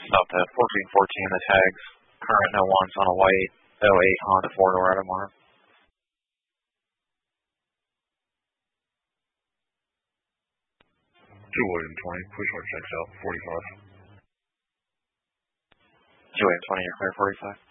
Stop that. 1414, the tags. Current no ones on a white 08 Honda 4-door out of Mark. William 20, push hard checks out, 45. William 20, you're clear 45.